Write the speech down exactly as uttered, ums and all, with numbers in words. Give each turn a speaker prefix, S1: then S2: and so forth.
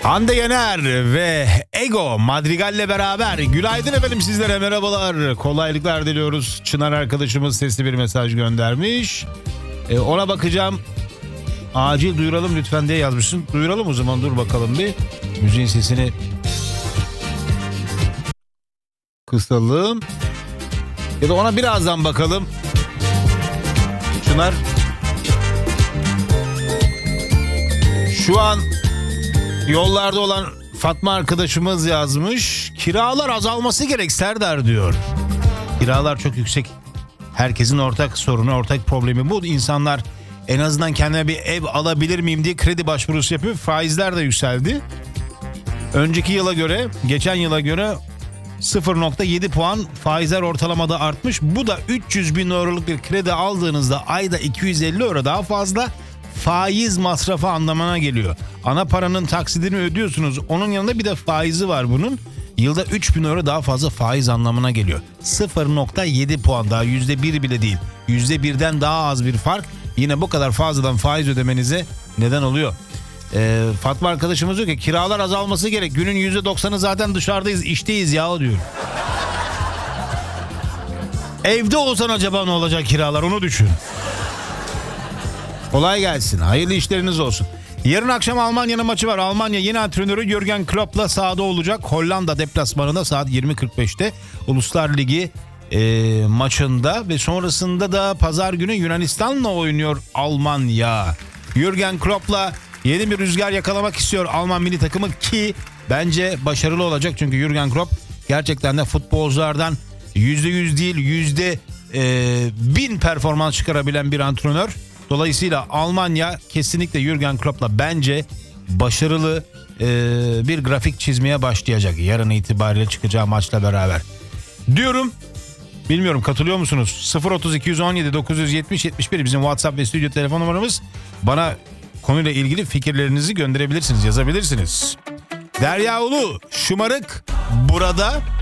S1: Hande Yener ve Ego Madrigal'le beraber. Günaydın efendim, sizlere merhabalar. Kolaylıklar diliyoruz. Çınar arkadaşımız sesli bir mesaj göndermiş. Ee, ona bakacağım. Acil duyuralım lütfen diye yazmışsın. Duyuralım o zaman, dur bakalım bir. Müziğin sesini kısalım. Ya da ona birazdan bakalım. Çınar. Şu an yollarda olan Fatma arkadaşımız yazmış. Kiralar azalması gerek Serdar diyor. Kiralar çok yüksek. Herkesin ortak sorunu, ortak problemi bu. İnsanlar en azından kendine bir ev alabilir miyim diye kredi başvurusu yapıyor. Faizler de yükseldi. Önceki yıla göre, geçen yıla göre sıfır nokta yedi puan faizler ortalamada artmış. Bu da üç yüz bin euroluk bir kredi aldığınızda ayda iki yüz elli euro daha fazla faiz masrafı anlamına geliyor. Ana paranın taksidini ödüyorsunuz. Onun yanında bir de faizi var bunun. Yılda üç bin euro daha fazla faiz anlamına geliyor. sıfır nokta yedi puan, daha yüzde bir bile değil. yüzde birden daha az bir fark. Yine bu kadar fazladan faiz ödemenize neden oluyor. Ee, Fatma arkadaşımız diyor ki kiralar azalması gerek. Günün yüzde doksanı zaten dışarıdayız, işteyiz ya diyor. Evde olsan acaba ne olacak kiralar, onu düşün. Kolay gelsin. Hayırlı işleriniz olsun. Yarın akşam Almanya'nın maçı var. Almanya yeni antrenörü Jürgen Klopp'la sahada olacak. Hollanda deplasmanında saat yirmi kırk beşte Uluslar Ligi e, maçında ve sonrasında da pazar günü Yunanistan'la oynuyor Almanya. Jürgen Klopp'la yeni bir rüzgar yakalamak istiyor Alman milli takımı ki bence başarılı olacak. Çünkü Jürgen Klopp gerçekten de futbolculardan yüzde yüz değil yüzde bin performans çıkarabilen bir antrenör. Dolayısıyla Almanya kesinlikle Jürgen Klopp'la bence başarılı e, bir grafik çizmeye başlayacak. Yarın itibariyle çıkacağı maçla beraber. Diyorum. Bilmiyorum, katılıyor musunuz? sıfır otuz iki on yedi dokuz yetmiş yetmiş bir bizim WhatsApp ve stüdyo telefon numaramız. Bana konuyla ilgili fikirlerinizi gönderebilirsiniz, yazabilirsiniz. Derya Ulu, şımarık burada.